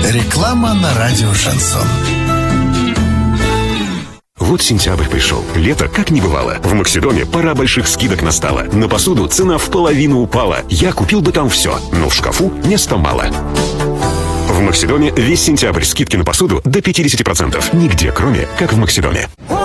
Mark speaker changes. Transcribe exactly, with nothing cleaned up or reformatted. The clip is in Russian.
Speaker 1: Реклама на радио «Шансон».
Speaker 2: Вот сентябрь пришел. Лето как не бывало. В Максидоме пора больших скидок настала. На посуду цена в половину упала. Я купил бы там все, но в шкафу места мало. В Максидоме весь сентябрь скидки на посуду до пятидесяти процентов. Нигде, кроме как в Максидоме.